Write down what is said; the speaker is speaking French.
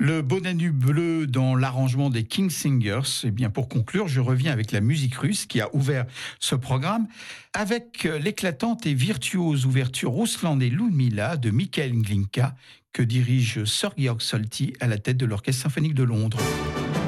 Le Bonanu bleu dans l'arrangement des King Singers. Eh bien, pour conclure, je reviens avec la musique russe qui a ouvert ce programme avec l'éclatante et virtuose ouverture Ruslan et Ludmilla de Mikhail Glinka que dirige Sir Georg Solti à la tête de l'Orchestre symphonique de Londres.